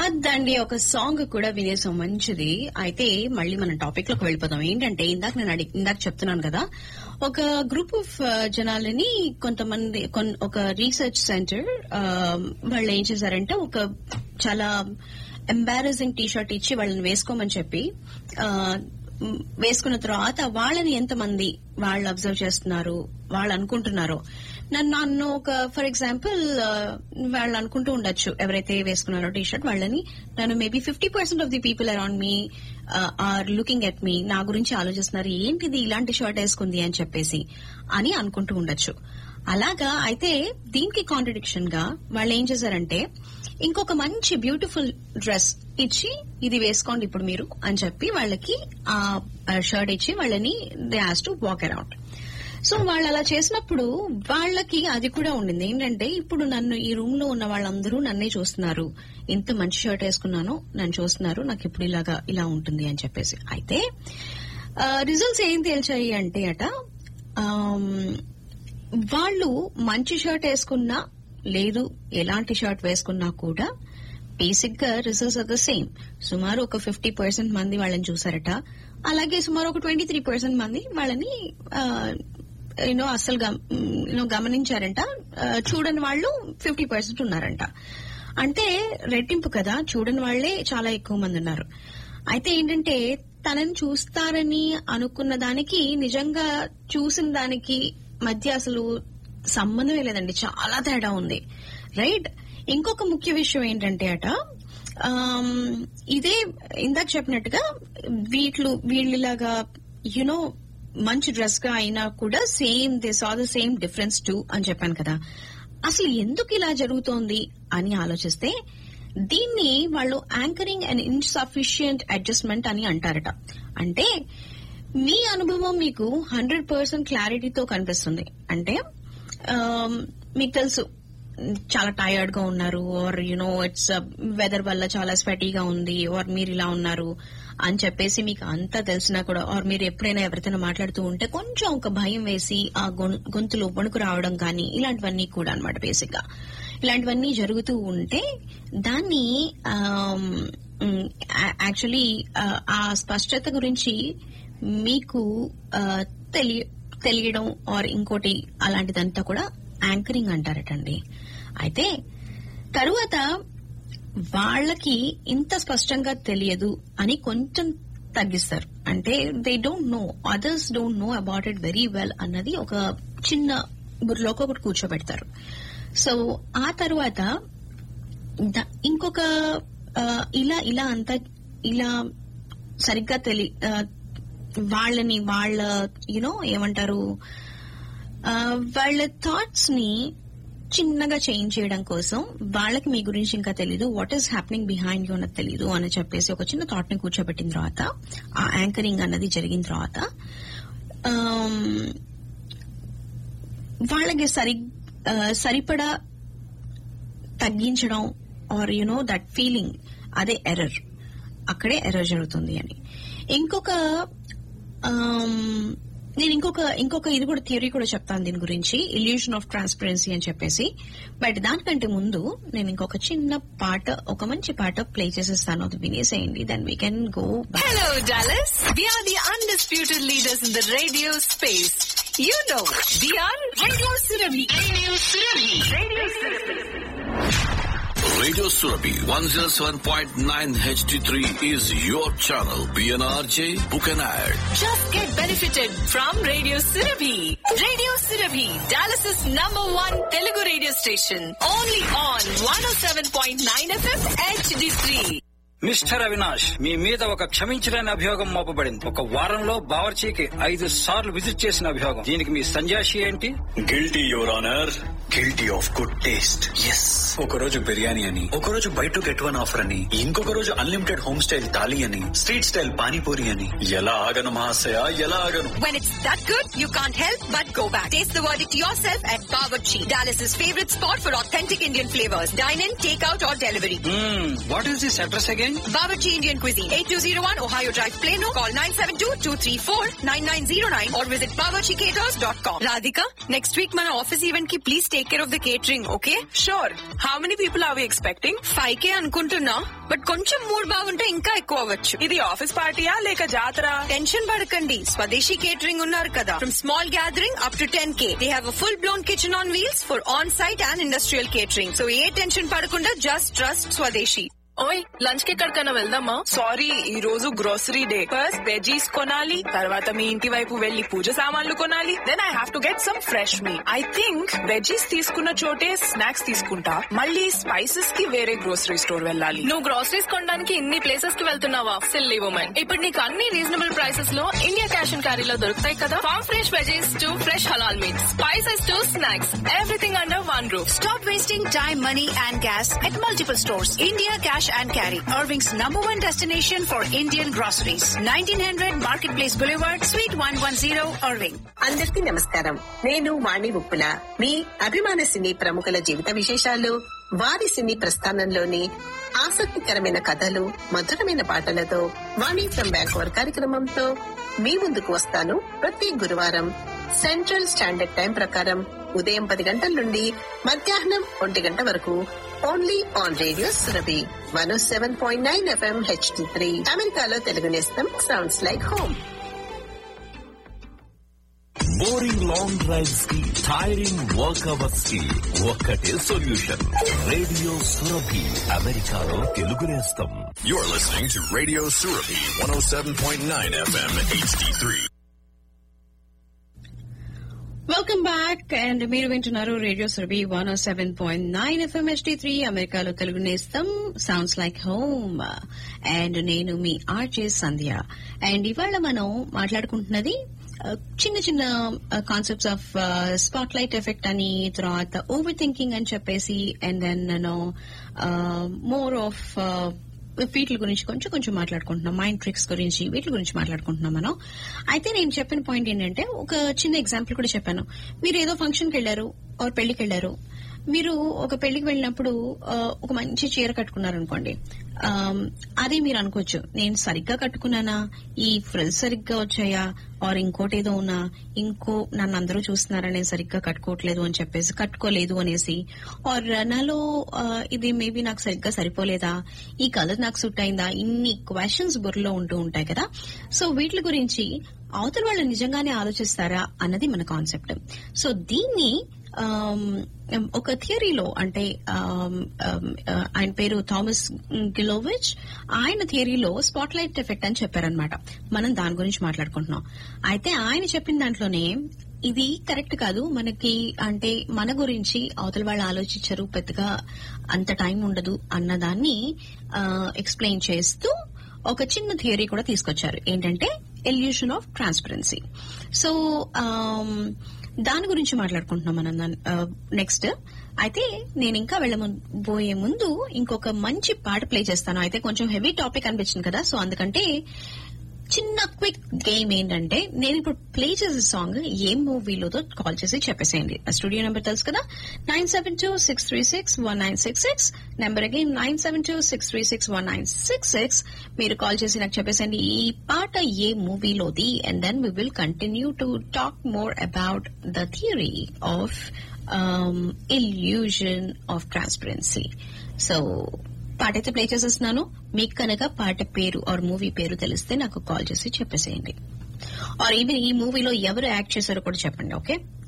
అదండి ఒక సాంగ్ కూడా వినేసాం మంచిది. అయితే మళ్ళీ మన టాపిక్ లోకి వెళ్ళిపోతాం. ఏంటంటే ఇందాక చెప్తున్నాను కదా, ఒక గ్రూప్ ఆఫ్ జనాలని కొంతమంది ఒక రీసెర్చ్ సెంటర్ వాళ్ళు ఏం చేశారంటే ఒక చాలా ఎంబారసింగ్ టీ షర్ట్ ఇచ్చి వాళ్ళని వేసుకోమని చెప్పి వేసుకున్న తర్వాత వాళ్ళని ఎంతమంది వాళ్ళు అబ్జర్వ్ చేస్తున్నారు, వాళ్ళు అనుకుంటున్నారో నన్ను ఒక ఫర్ ఎగ్జాంపుల్ వాళ్ళు అనుకుంటూ ఉండొచ్చు ఎవరైతే వేసుకున్నారో టీ షర్ట్ వాళ్ళని నన్ను maybe 50% of the people around me are looking at me, నా గురించి ఆలోచిస్తున్నారు ఏంటిది ఇలాంటి షర్ట్ వేసుకుంది అని చెప్పేసి అని అనుకుంటూ ఉండొచ్చు. అలాగా అయితే దీనికి కాంట్రడిక్షన్ గా వాళ్ళు ఏం చేశారంటే ఇంకొక మంచి బ్యూటిఫుల్ డ్రెస్ ఇచ్చి ఇది వేసుకోండి ఇప్పుడు మీరు అని చెప్పి వాళ్ళకి ఆ షర్ట్ ఇచ్చి వాళ్ళని they has to walk around. So వాళ్ళు అలా చేసినప్పుడు వాళ్ళకి అది కూడా ఉండింది ఏంటంటే ఇప్పుడు నన్ను ఈ రూమ్ లో ఉన్న వాళ్ళందరూ నన్నే చూస్తున్నారు, ఇంత మంచి షర్ట్ వేసుకున్నాను నన్ను చూస్తున్నారు, నాకు ఇప్పుడు ఇలా ఉంటుంది అని చెప్పేసి. అయితే రిజల్ట్స్ ఏం తేల్చాయి అంటే వాళ్ళు మంచి షర్ట్ వేసుకున్నా లేదు ఎలాంటి షర్ట్ వేసుకున్నా కూడా బేసిక్ గా రిజల్ట్స్ ఆర్ ద సేమ్. సుమారు ఒక 50% మంది వాళ్ళని చూసారట, అలాగే సుమారు ఒక 23% మంది వాళ్ళని అసలు గమనించారంట, చూడని వాళ్ళు 50% ఉన్నారంట. అంటే రెట్టింపు కదా, చూడని వాళ్లే చాలా ఎక్కువ మంది ఉన్నారు. అయితే ఏంటంటే తనని చూస్తారని అనుకున్న దానికి నిజంగా చూసిన దానికి మధ్య అసలు సంబంధమే లేదండి, చాలా తేడా ఉంది, రైట్. ఇంకొక ముఖ్య విషయం ఏంటంటే ఇదే ఇందాక చెప్పినట్టుగా వీళ్ళలాగా మంచి డ్రెస్ గా అయినా కూడా same they saw the same difference two అని చెప్పాను కదా. అసలు ఎందుకు ఇలా జరుగుతోంది అని ఆలోచిస్తే దీన్ని వాళ్ళు యాంకరింగ్ అండ్ ఇన్సఫిషియంట్ అడ్జస్ట్మెంట్ అని అంటారట. అంటే మీ అనుభవం మీకు 100% క్లారిటీతో కనిపిస్తుంది. అంటే మీకు తెలుసు చాలా టైర్డ్ గా ఉన్నారు, ఆర్ ఇట్స్ వెదర్ వల్ల చాలా స్వెటీగా ఉంది, ఆర్ మీరు ఇలా ఉన్నారు అని చెప్పేసి మీకు అంతా తెలిసినా కూడా, ఆర్ మీరు ఎప్పుడైనా ఎవరితోనో మాట్లాడుతూ ఉంటే కొంచెం ఒక భయం వేసి ఆ గొంతులో వణుకు రావడం కానీ ఇలాంటివన్నీ కూడా అన్నమాట. బేసిక్ గా ఇలాంటివన్నీ జరుగుతూ ఉంటే దాన్ని యాక్చువల్లీ ఆ స్పష్టత గురించి మీకు తెలియడం ఆర్ ఇంకోటి అలాంటిదంతా కూడా యాంకరింగ్ అంటారటండి. అయితే తరువాత వాళ్ళకి ఇంత స్పష్టంగా తెలియదు అని కొంచెం తగ్గిస్తారు. అంటే they don't know, others don't know about it very well అన్నది ఒక చిన్న బుర్రలోకి ఒకటి కూర్చోబెడతారు. సో ఆ తరువాత ఇంకొక ఇలా అంతా ఇలా సరిగ్గా వాళ్ళ ఏమంటారు వాళ్ళ థాట్స్ ని చిన్నగా చేంజ్ చేయడం కోసం వాళ్ళకి మీ గురించి ఇంకా తెలీదు, what is happening behind you అన్నది తెలీదు అని చెప్పేసి ఒక చిన్న థాట్ ని కూర్చోబెట్టిన తర్వాత ఆ యాంకరింగ్ అన్నది జరిగిన తర్వాత వాళ్ళకి సరిపడా తగ్గించడం ఆర్ దట్ ఫీలింగ్, అదే ఎర్రర్, అక్కడే ఎర్రర్ జరుగుతుంది అని. నేను ఇంకొక ఇది కూడా థియరీ కూడా చెప్తాను దీని గురించి, ఇల్యూషన్ ఆఫ్ ట్రాన్స్పరెన్సీ అని చెప్పేసి. బట్ దానికంటే ముందు నేను ఇంకొక చిన్న పాట, ఒక మంచి పాట ప్లే చేసేస్తాను, అది వినేసేయండి, then we can go back. Hello Dallas, we are the undisputed leaders in the radio space. You know, we are Radio Surabhi. Radio Surabhi 107.9 HD3 is your channel. PNRJ, book an ad. Just get benefited from Radio Surabhi. Radio Surabhi, Dallas's #1 Telugu radio station. Only on 107.9 FM HD3. Mister Avinash, మీ మీద ఒక క్షమించలేని అభియోగం మోపబడింది. ఒక వారంలో బావర్చీకి 5 సార్లు visit చేసిన అభియోగం. దీనికి మీ సంజాషి ఏంటి? Guilty your honour, guilty of good taste. Yes, ఒక రోజు బిర్యానీ అని, ఒక రోజు by to get one offer అని, ఇంకొక రోజు అన్లిమిటెడ్ హోమ్ స్టైల్ థాలీ అని, స్ట్రీట్ స్టైల్ పానీపూరి అని. ఎలా ఆగను మహాశయ, ఎలా ఆగను? When it's that good, you can't help but go back. Taste the verdict yourself at Bawarchi, Dallas's favorite spot for authentic Indian flavors. Dine in, take out or delivery. What is this address again? introducing Bawarchi Indian Cuisine, 8201 Ohio Drive, Plano. Call 972-234-9909 or visit bawarchicaters.com. Radhika, next week mana office event ki please take care of the catering, okay? Sure. How many people are we expecting? 5K అనుకుంటున్నా, but కొంచెం mood బాగుంటే ఇంకా ఎక్కువ అవ్వచ్చు. ఇది office పార్టీయా లేక జాతర? టెన్షన్ పడకండి, స్వదేశీ కేటరింగ్ ఉన్నారు కదా. From small gathering up to 10K. They have a full-blown kitchen on wheels for on-site and industrial catering. So A tension పడకుండా just trust స్వదేశీ. ఓయ్, లంచ్ కి ఎక్కడికైనా వెళ్దామా? సారీ, ఈ రోజు గ్రోసరీ డే. ఫస్ట్ వెజీస్ కొనాలి, తర్వాత మీ ఇంటి వైపు వెళ్లి పూజ సామాన్లు కొనాలి. Then I have to get some fresh meet. I think veggies తీసుకున్న చోటే స్నాక్స్ తీసుకుంటా, మళ్ళీ స్పైసెస్ కి వేరే గ్రోసరీ స్టోర్ వెళ్ళాలి. నువ్వు గ్రోసరీస్ కొనడానికి ఇన్ని ప్లేసెస్ కి వెళ్తున్నావా? సిల్లీ ఉమెన్, ఇప్పుడు నీకు అన్ని రీజనబుల్ ప్రైసెస్ లో ఇండియా క్యాష్ అండ్ క్యారీలో దొరుకుతాయి కదా. Form fresh veggies to fresh halal meets, spices to snacks, everything under one roof. Stop wasting time, money and gas at multiple stores. India Cash and Carry, Irving's #1 destination for Indian groceries. 1900 Marketplace Boulevard, Suite 110, Irving. అందరికీ నమస్కారం. నేను వాణి ఉప్పుల. మీ అభిమాన సినీ ప్రముఖుల జీవిత విశేషాలు, వారి సినీ ప్రస్థానంలోని ఆసక్తికరమైన కథలు, మధురమైన పాటలతో వాణి ఫ్రమ్ బ్యాంకోవర్ కార్యక్రమంతో మీ ముందుకు వస్తాను. ప్రతి గురువారం సెంట్రల్ స్టాండర్డ్ టైం ప్రకారం ఉదయం 10 గంటల నుండి మధ్యాహ్నం 1 గంట వరకు only on radio Surabhi 107.9 FM HD3. అమెరికాలో తెలుగు నేస్తం sounds like home. Boring long drives కి, టైరింగ్ వర్క్ అవర్స్ కి ఒక్కటే సొల్యూషన్. రేడియో సురభి, అమెరికాలో తెలుగు నేస్తం. You're listening to Radio Surabhi 107.9 FM HD3. Welcome back. And మీరు వింటున్నారు రేడియో సురభి 107.9 FM HD3, అమెరికాలో తెలుగు నేస్తం సౌండ్స్ లైక్ హోమ్. అండ్ నేను మీ ఆర్జే సంధ్య. అండ్ ఇవాళ మనం మాట్లాడుకుంటున్నది చిన్న చిన్న concepts of spot light effect అని, తర్వాత ఓవర్ థింకింగ్ అని చెప్పేసి, అండ్ దెన్ మోర్ ఆఫ్ వీటి గురించి కొంచెం మాట్లాడుకుంటున్నాం. మైండ్ ట్రిక్స్ గురించి, వీటి గురించి మాట్లాడుకుంటున్నాం మనం. అయితే నేను చెప్పిన పాయింట్ ఏంటంటే, ఒక చిన్న ఎగ్జాంపుల్ కూడా చెప్పాను. మీరు ఏదో ఫంక్షన్కి వెళ్లారు, ఆర్ పెళ్లికి వెళ్లారు. మీరు ఒక పెళ్లికి వెళ్ళినప్పుడు ఒక మంచి చీర కట్టుకున్నారనుకోండి, అది మీరు అనుకోవచ్చు, నేను సరిగ్గా కట్టుకున్నానా, ఈ ఫ్రిల్స్ సరిగ్గా వచ్చాయా, ఆర్ ఇంకోటి ఏదో ఉన్నా, నన్ను అందరూ చూస్తున్నారా, నేను సరిగ్గా కట్టుకోవట్లేదు అని చెప్పేసి, కట్టుకోలేదు అనేసి, ఆర్ నాలో ఇది మేబీ నాకు సరిగ్గా సరిపోలేదా, ఈ కలర్ నాకు సూట్ అయిందా, ఇన్ని క్వశ్చన్స్ బుర్రలో ఉంటూ ఉంటాయి కదా. సో వీటి గురించి అవతల వాళ్ళు నిజంగానే ఆలోచిస్తారా అన్నది మన కాన్సెప్ట్. సో దీన్ని ఒక థియరీలో, అంటే ఆయన పేరు థామస్ గిలోవిచ్, ఆయన థియరీలో స్పాట్ లైట్ ఎఫెక్ట్ అని చెప్పారనమాట. మనం దాని గురించి మాట్లాడుకుంటున్నాం. అయితే ఆయన చెప్పిన దాంట్లోనే ఇది కరెక్ట్ కాదు, మనకి అంటే మన గురించి అవతల వాళ్ళు ఆలోచించరు, పెద్దగా అంత టైం ఉండదు అన్నదాన్ని ఎక్స్ప్లెయిన్ చేస్తూ ఒక చిన్న థియరీ కూడా తీసుకొచ్చారు. ఏంటంటే ఇల్యూషన్ ఆఫ్ ట్రాన్స్పరెన్సీ. సో దాని గురించి మాట్లాడుకుంటున్నాం మనం నెక్స్ట్. అయితే నేను ఇంకా వెళ్ళబోయే ముందు ఇంకొక మంచి పాట ప్లే చేస్తాను. అయితే కొంచెం హెవీ టాపిక్ అనిపించింది కదా, సో అందుకంటే చిన్న క్విక్ గేమ్ ఏంటంటే, నేను ఇప్పుడు ప్లే చేసే సాంగ్ ఏ మూవీలోతో కాల్ చేసి చెప్పేసేయండి. స్టూడియో నెంబర్ తెలుసు కదా, 972-636-1966. Number again 972-636-1966. మీరు కాల్ చేసి నాకు చెప్పేసేయండి ఈ పాట ఏ మూవీలోది, and then we will continue to talk more about the theory of illusion of transparency. So పాట అయితే ప్లే చేసేస్తున్నాను. మీకు కనుక పాట పేరు ఆర్ మూవీ పేరు తెలిస్తే నాకు కాల్ చేసి చెప్పేసేయండి. ఆర్ ఈవెన్ ఈ మూవీలో ఎవరు యాక్ట్ చేశారో కూడా చెప్పండి. ఓకే.